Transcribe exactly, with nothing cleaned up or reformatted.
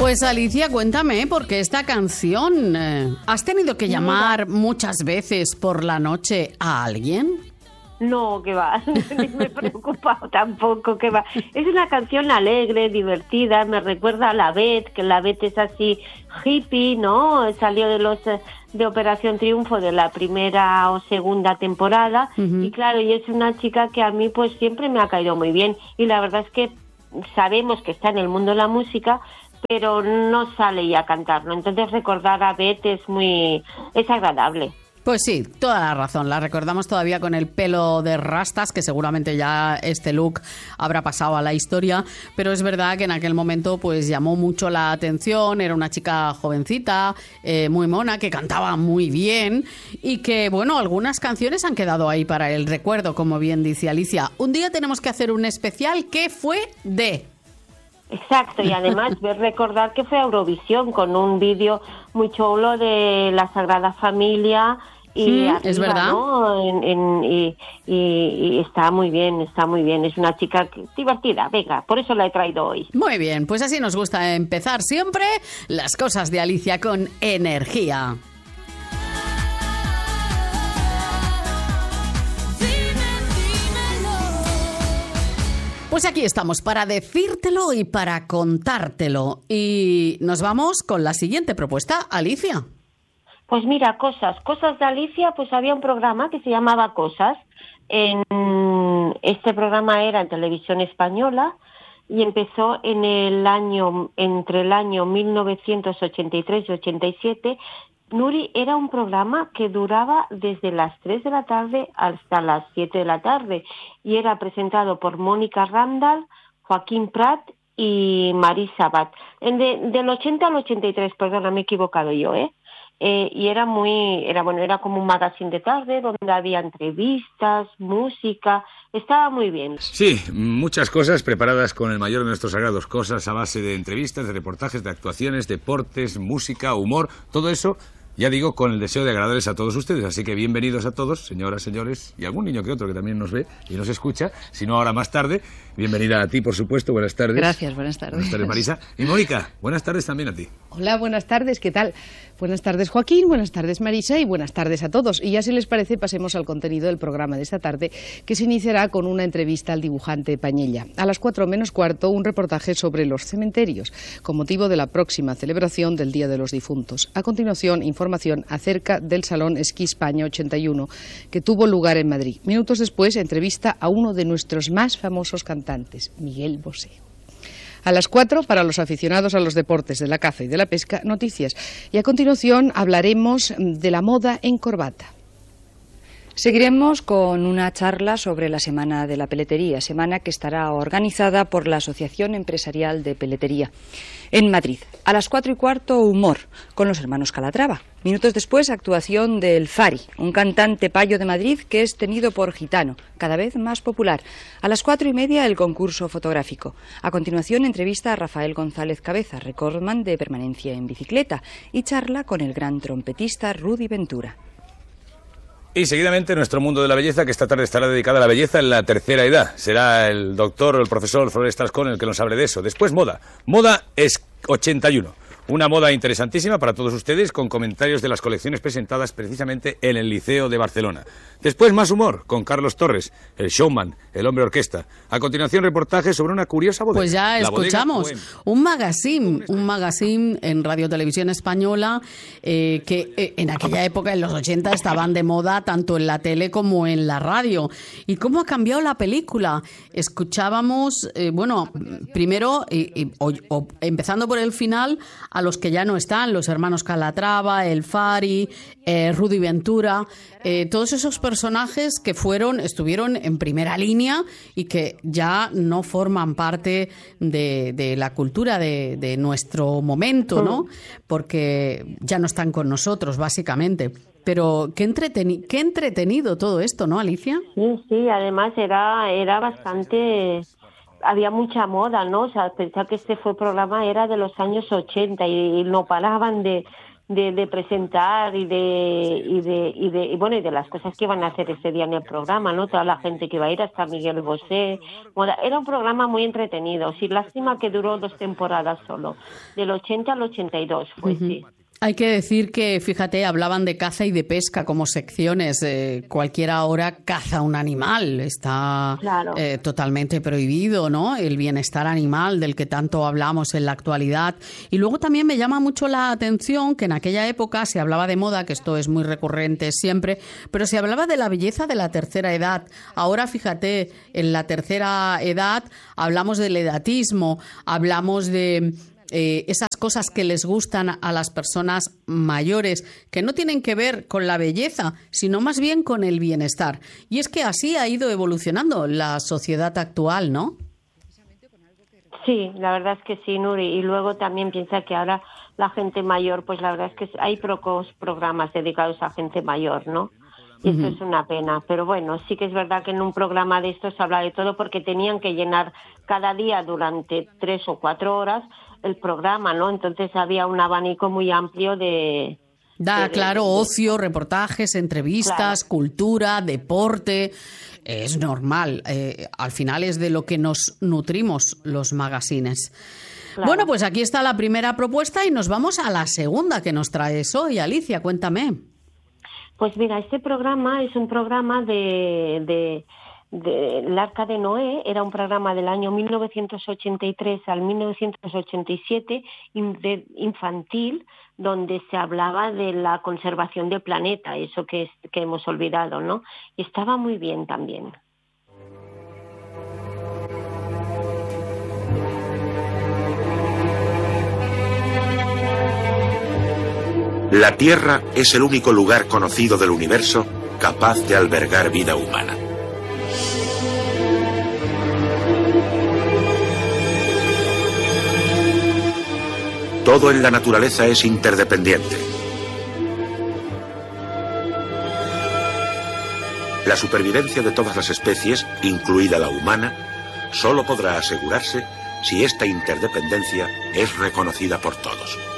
Pues Alicia, cuéntame, porque esta canción, eh, ¿has tenido que llamar muchas veces por la noche a alguien? No, que va, ni me he preocupado tampoco, que va. Es una canción alegre, divertida, me recuerda a la Bet, que la Bet es así hippie, ¿no? Salió de los de Operación Triunfo de la primera o segunda temporada, uh-huh. Y claro, y es una chica que a mí pues siempre me ha caído muy bien, y la verdad es que sabemos que está en el mundo de la música, pero no sale ya a cantarlo, entonces recordar a Bet es muy, es agradable. Pues sí, toda la razón. La recordamos todavía con el pelo de rastas, que seguramente ya este look habrá pasado a la historia, pero es verdad que en aquel momento pues llamó mucho la atención. Era una chica jovencita, eh, muy mona, que cantaba muy bien y que, bueno, algunas canciones han quedado ahí para el recuerdo, como bien dice Alicia. Un día tenemos que hacer un especial que fue de... Exacto, y además recordar que fue a Eurovisión con un vídeo muy chulo de la Sagrada Familia. Y sí, arriba, es verdad, ¿no? En, en, y, y, y está muy bien, está muy bien. Es una chica divertida, venga, por eso la he traído hoy. Muy bien, pues así nos gusta empezar siempre las cosas de Alicia con energía. Pues aquí estamos para decírtelo y para contártelo. Y nos vamos con la siguiente propuesta, Alicia. Pues mira, cosas, cosas de Alicia, pues había un programa que se llamaba Cosas. En, este programa era en Televisión Española y empezó en el año, entre el año mil novecientos ochenta y tres y ochenta y siete. Nuri, era un programa que duraba desde las tres de la tarde hasta las siete de la tarde y era presentado por Mónica Randall, Joaquín Prat y Marisa Bat. En de, del ochenta al ochenta y tres, perdona, me he equivocado yo, ¿eh? Eh, y era muy, era bueno, era como un magazine de tarde donde había entrevistas, música, estaba muy bien. Sí, muchas cosas preparadas con el mayor de nuestros sagrados, cosas a base de entrevistas, de reportajes, de actuaciones, deportes, música, humor, todo eso, ya digo, con el deseo de agradarles a todos ustedes, así que bienvenidos a todos, señoras, señores, y algún niño que otro que también nos ve y nos escucha, si no ahora más tarde. Bienvenida a ti, por supuesto, buenas tardes. Gracias, buenas tardes. Buenas tardes, Marisa. Y Mónica, buenas tardes también a ti. Hola, buenas tardes, ¿qué tal? Buenas tardes, Joaquín, buenas tardes, Marisa, y buenas tardes a todos. Y ya si les parece, pasemos al contenido del programa de esta tarde, que se iniciará con una entrevista al dibujante Pañella. A las cuatro menos cuarto, un reportaje sobre los cementerios, con motivo de la próxima celebración del Día de los Difuntos. A continuación, información acerca del Salón Esquí España ochenta y uno, que tuvo lugar en Madrid. Minutos después, entrevista a uno de nuestros más famosos cantantes, Miguel Bosé. A las cuatro, para los aficionados a los deportes de la caza y de la pesca, noticias. Y a continuación hablaremos de la moda en corbata. Seguiremos con una charla sobre la Semana de la Peletería, semana que estará organizada por la Asociación Empresarial de Peletería en Madrid. A las cuatro y cuarto, humor, con los hermanos Calatrava. Minutos después, actuación del Fari, un cantante payo de Madrid que es tenido por gitano, cada vez más popular. A las cuatro y media, el concurso fotográfico. A continuación, entrevista a Rafael González Cabeza, recordman de permanencia en bicicleta, y charla con el gran trompetista Rudy Ventura. Y seguidamente nuestro mundo de la belleza, que esta tarde estará dedicada a la belleza en la tercera edad. Será el doctor o el profesor Flores Trascón el que nos hable de eso. Después moda. Moda es ochenta y uno. Una moda interesantísima para todos ustedes, con comentarios de las colecciones presentadas precisamente en el Liceo de Barcelona. Después más humor, con Carlos Torres, el showman, el hombre orquesta. A continuación, reportaje sobre una curiosa bodega. Pues ya escuchamos un magazine, un magazine en Radio Televisión Española, eh, que eh, en aquella época, en los ochenta, estaban de moda tanto en la tele como en la radio. ¿Y cómo ha cambiado la película? Escuchábamos, eh, bueno, primero, eh, eh, o, o, empezando por el final, a los que ya no están, los hermanos Calatrava, el Fari, eh, Rudy Ventura, eh, todos esos personajes que fueron, estuvieron en primera línea y que ya no forman parte de, de la cultura de, de nuestro momento, ¿no? Porque ya no están con nosotros, básicamente. Pero qué, entreteni- qué entretenido todo esto, ¿no, Alicia? Sí, sí, además era, era bastante... Había mucha moda, ¿no? O sea, pensar que este fue programa era de los años ochenta y, y no paraban de, de, de presentar y de, y de, y de, y bueno, y de las cosas que iban a hacer ese día en el programa, ¿no? Toda la gente que iba a ir, hasta Miguel Bosé. Bueno, era un programa muy entretenido. Sí, lástima que duró dos temporadas solo. Del ochenta al ochenta y dos fue, uh-huh. sí. Hay que decir que, fíjate, hablaban de caza y de pesca como secciones. Eh, cualquiera ahora caza un animal. Está claro. eh, totalmente prohibido, ¿no? El bienestar animal del que tanto hablamos en la actualidad. Y luego también me llama mucho la atención que en aquella época se hablaba de moda, que esto es muy recurrente siempre, pero se hablaba de la belleza de la tercera edad. Ahora, fíjate, en la tercera edad hablamos del edatismo, hablamos de... Eh, esas cosas que les gustan a las personas mayores, que no tienen que ver con la belleza, sino más bien con el bienestar. Y es que así ha ido evolucionando la sociedad actual, ¿no? Sí, la verdad es que sí, Nuri. Y luego también piensa que ahora la gente mayor, pues la verdad es que hay pocos programas dedicados a gente mayor, ¿no? Y eso uh-huh. es una pena. Pero bueno, sí que es verdad que en un programa de estos se habla de todo porque tenían que llenar cada día durante tres o cuatro horas el programa, ¿no? Entonces había un abanico muy amplio de... Da, de, claro, de, de, ocio, reportajes, entrevistas, claro. cultura, deporte... Es normal. Eh, al final es de lo que nos nutrimos los magazines. Claro. Bueno, pues aquí está la primera propuesta y nos vamos a la segunda que nos traes hoy. Alicia, cuéntame. Pues mira, este programa es un programa de... de de El Arca de Noé. Era un programa del año mil novecientos ochenta y tres al mil novecientos ochenta y siete infantil, donde se hablaba de la conservación del planeta, eso que, es, que hemos olvidado, ¿no? Y estaba muy bien también. La Tierra es el único lugar conocido del universo capaz de albergar vida humana. Todo en la naturaleza es interdependiente. La supervivencia de todas las especies, incluida la humana, solo podrá asegurarse si esta interdependencia es reconocida por todos.